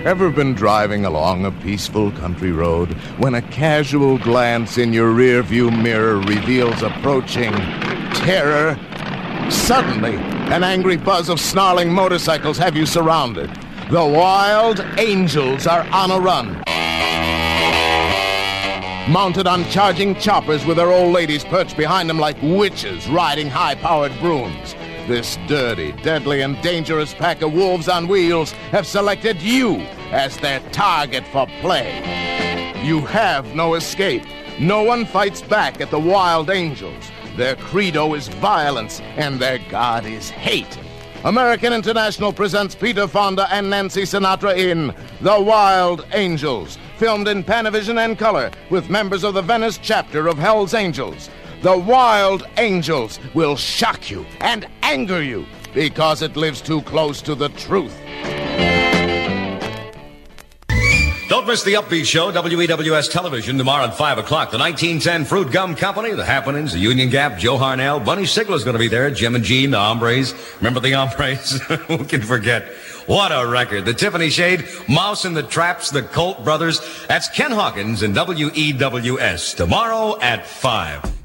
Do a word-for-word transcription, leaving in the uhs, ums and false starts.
Ever been driving along a peaceful country road when a casual glance in your rearview mirror reveals approaching terror? Suddenly, an angry buzz of snarling motorcycles have you surrounded. The Wild Angels are on a run. Mounted on charging choppers with their old ladies perched behind them like witches riding high-powered brooms. This dirty, deadly, and dangerous pack of wolves on wheels have selected you as their target for play. You have no escape. No one fights back at the Wild Angels. Their credo is violence, and their god is hate. American International presents Peter Fonda and Nancy Sinatra in The Wild Angels, filmed in Panavision and color with members of the Venice chapter of Hell's Angels. The Wild Angels will shock you and anger you because it lives too close to the truth. Don't miss the Upbeat Show, W E W S Television, tomorrow at five o'clock. The nineteen ten Fruit Gum Company, The Happenings, The Union Gap, Joe Harnell, Bunny Sigler's going to be there, Jim and Gene, the Hombres. Remember the Hombres? Who can forget? What a record. The Tiffany Shade, Mouse and the Traps, the Colt Brothers. That's Ken Hawkins and W E W S tomorrow at five.